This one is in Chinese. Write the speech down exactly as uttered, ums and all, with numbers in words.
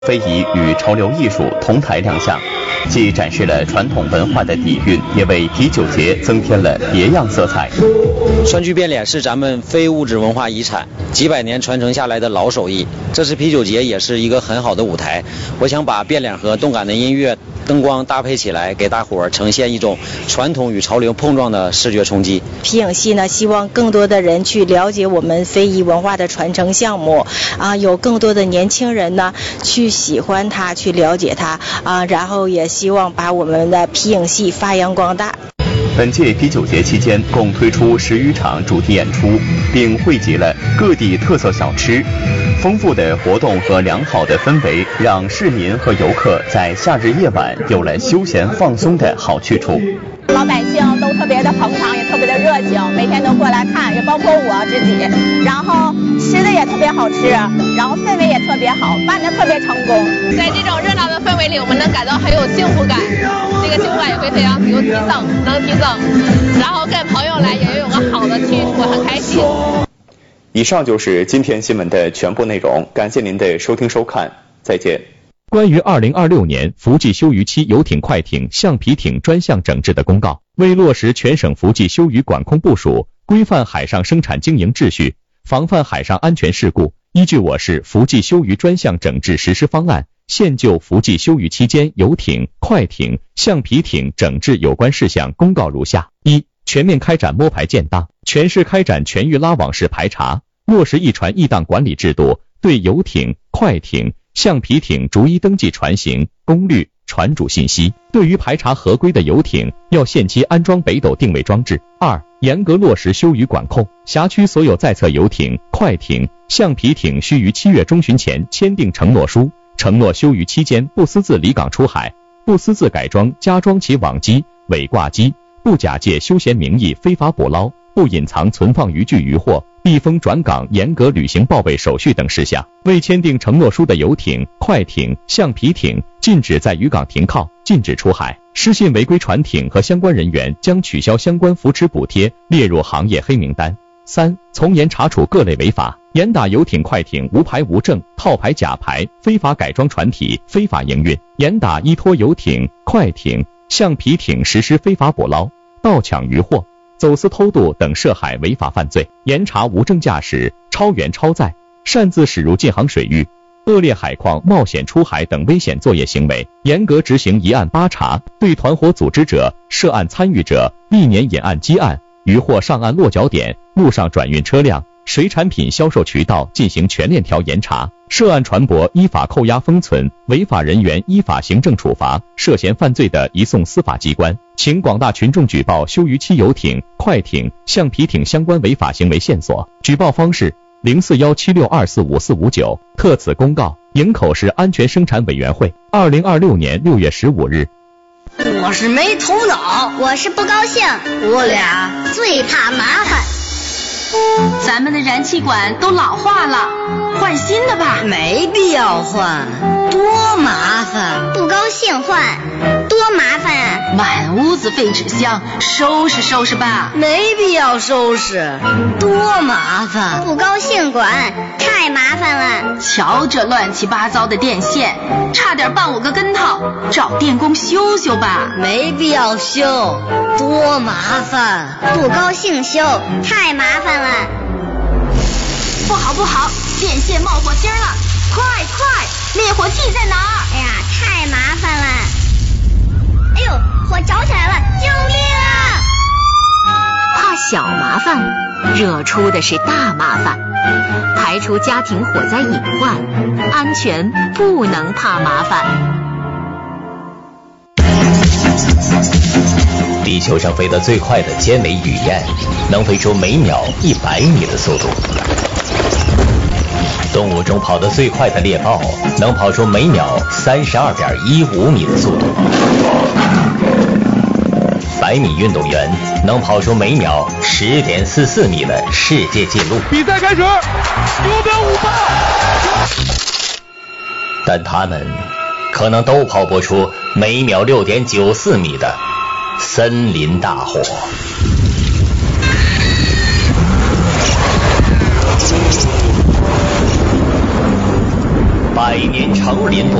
非遗与潮流艺术同台亮相，既展示了传统文化的底蕴，也为啤酒节增添了别样色彩。 川剧变脸是咱们非物质文化遗产，几百年传承下来的老手艺。这次啤酒节也是一个很好的舞台，我想把变脸和动感的音乐、灯光搭配起来，给大伙儿呈现一种传统与潮流碰撞的视觉冲击。 皮影戏呢，希望更多的人去了解我们非遗文化的传承项目啊，有更多的年轻人呢去喜欢它，去了解它啊，然后也希望把我们的皮影戏发扬光大。 本届啤酒节期间，共推出十余场主题演出，并汇集了各地特色小吃。丰富的活动和良好的氛围，让市民和游客在夏日夜晚有了休闲放松的好去处。 老百姓都特别的捧场，也特别的热情，每天都过来看，也包括我自己。然后吃的也特别好吃，然后氛围也特别好，办得特别成功。 在这种热闹的氛围里，我们能感到很有幸福感，这个幸福感也会非常有提升，能提升。然后跟朋友来也有个好的去处，很开心。 以上就是今天新闻的全部内容，感谢您的收听收看，再见。 关于二零二六年伏季休渔期游艇、快艇、橡皮艇专项整治的公告，为落实全省伏季休渔管控部署，规范海上生产经营秩序，防范海上安全事故，依据我市伏季休渔专项整治实施方案，现就伏季休渔期间游艇、快艇、橡皮艇整治有关事项公告如下：一、全面开展摸排建档，全市开展全域拉网式排查，落实一船一档管理制度，对游艇、快艇、橡皮艇逐一登记船型、功率、船主信息。对于排查合规的游艇，要限期安装北斗定位装置。二、严格落实休渔管控，辖区所有在册游艇、快艇、橡皮艇需于七月中旬前签订承诺书，承诺休渔期间不私自离港出海，不私自改装加装其网机、尾挂机，不假借休闲名义非法捕捞，不隐藏存放渔具渔获，避风转港，严格履行报备手续等事项。未签订承诺书的游艇、快艇、橡皮艇禁止在渔港停靠，禁止出海。失信违规船艇和相关人员将取消相关扶持补贴，列入行业黑名单。三、从严查处各类违法，严打游艇、快艇无牌无证、套牌假牌、非法改装船体、非法营运，严打依托游艇、快艇、橡皮艇实施非法捕捞、盗抢渔获、走私偷渡等涉海违法犯罪，严查无证驾驶、超员超载、擅自驶入禁航水域、恶劣海况、冒险出海等危险作业行为，严格执行一案八查，对团伙组织者、涉案参与者、历年引案积案、渔获上岸落脚点、陆上转运车辆、水产品销售渠道进行全链条严查，涉案船舶依法扣押封存，违法人员依法行政处罚，涉嫌犯罪的移送司法机关。请广大群众举报休渔期游艇、快艇、橡皮艇相关违法行为线索，举报方式零四幺七六二四五四五九。特此公告，营口市安全生产委员会，二零二六年六月十五日。 我是没头脑， 我是不高兴， 我俩最怕麻烦。 咱们的燃气管都老化了，换新的吧。 没必要换，多麻烦。 不高兴换，多麻烦啊！ 满屋子废纸箱，收拾收拾吧。 没必要收拾，多麻烦。 不高兴管，太麻烦了。 瞧这乱七八糟的电线，差点绊我个跟头，找电工修修吧。 没必要修，多麻烦。 不高兴修，太麻烦了。 不好不好，电线冒火星了，快快，灭火器在哪儿？ 哎呀，太麻烦了。哎呦，火着起来了，救命啊！ 怕小麻烦，惹出的是大麻烦。排除家庭火灾隐患，安全不能怕麻烦。 地球上飞得最快的尖尾雨燕，能飞出每秒一百米的速度。动物中跑得最快的猎豹，能跑出每秒三十二点一五米的速度。百米运动员能跑出每秒十点四四米的世界纪录。 比赛开始，九秒五八。 但他们可能都跑不出每秒六点九四米的森林大火。 百年常联播。